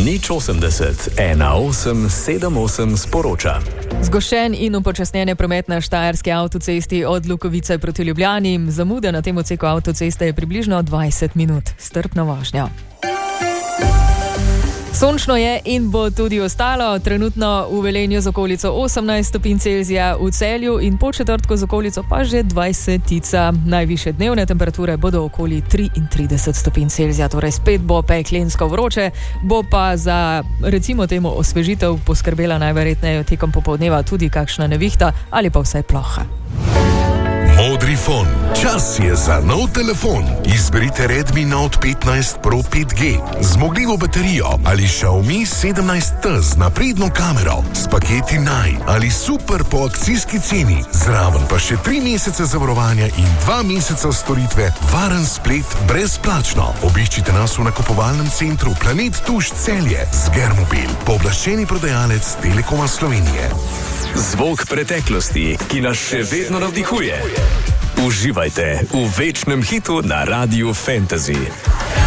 080 1878 sporoča. Zgoščen in upočasnjen je promet na štajerski avtocesti od Lukovice proti Ljubljani. Zamuda na tem odseku avtoceste je približno 20 minut. Strpno vožnjo. Sončno je in bo tudi ostalo. Trenutno v Velenju z okolico 18 stopinj Celzija, v Celju in Podčetrtku z okolico pa že 20. Najvišje dnevne temperature bodo okoli 33 stopinj Celzija, torej spet bo peklensko vroče, bo pa za recimo temu osvežitev poskrbela najverjetneje tekom popoldneva tudi kakšna nevihta ali pa vsaj ploha. Modri fon. Čas je za nov telefon. Izberite Redmi Note 15 Pro 5G. Zmogljivo baterijo ali Xiaomi 17T z napredno kamero s paketi Naj ali super po akcijski ceni. Zraven pa še 3 mesece zavarovanja in 2 meseca storitve. Varen splet brezplačno. Obiščite nas v nakupovalnem centru Planet Tuš Celje z Germobil, pooblaščeni prodajalec Telekoma Slovenije. Zvok preteklosti, ki nas še vedno navdihuje. Uživajte v večnem hitu na Radiu Fantasy.